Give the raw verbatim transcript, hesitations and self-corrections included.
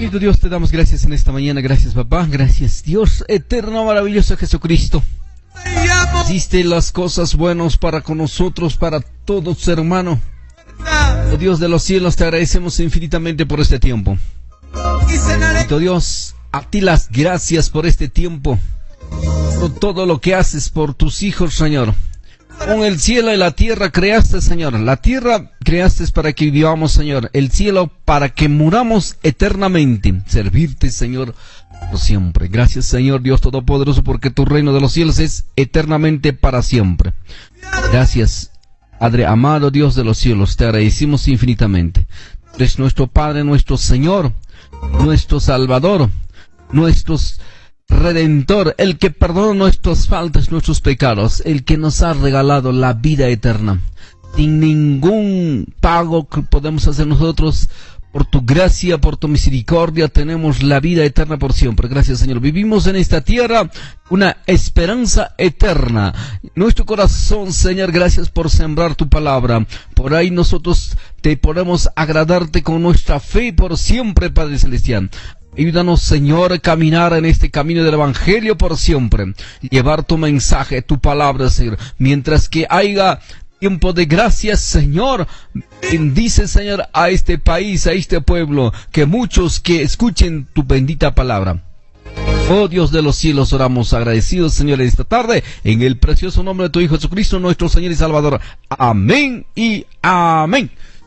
Bendito Dios, te damos gracias en esta mañana. Gracias, papá. Gracias, Dios eterno, maravilloso Jesucristo. Hiciste las cosas buenas para con nosotros, para todos, hermano. Oh Dios de los cielos, te agradecemos infinitamente por este tiempo. Bendito Dios, a ti las gracias por este tiempo, por todo lo que haces por tus hijos, Señor. Con el cielo y la tierra creaste, Señor. La tierra creaste para que vivamos, Señor. El cielo para que muramos eternamente. Servirte, Señor, por siempre. Gracias, Señor Dios Todopoderoso, porque tu reino de los cielos es eternamente para siempre. Gracias, Padre amado, Dios de los cielos. Te agradecemos infinitamente. Eres nuestro Padre, nuestro Señor, nuestro Salvador, nuestros Redentor, el que perdona nuestras faltas, nuestros pecados, el que nos ha regalado la vida eterna. Sin ningún pago que podemos hacer nosotros, por tu gracia, por tu misericordia, tenemos la vida eterna por siempre. Gracias, Señor. Vivimos en esta tierra una esperanza eterna. Nuestro corazón, Señor, gracias por sembrar tu palabra. Por ahí nosotros te podemos agradarte con nuestra fe por siempre, Padre Celestial. Ayúdanos, Señor, a caminar en este camino del Evangelio por siempre. Llevar tu mensaje, tu palabra, Señor. Mientras que haya tiempo de gracias, Señor, bendice, Señor, a este país, a este pueblo. Que muchos que escuchen tu bendita palabra. Oh Dios de los cielos, oramos agradecidos, Señor, esta tarde, en el precioso nombre de tu Hijo Jesucristo, nuestro Señor y Salvador. Amén y amén.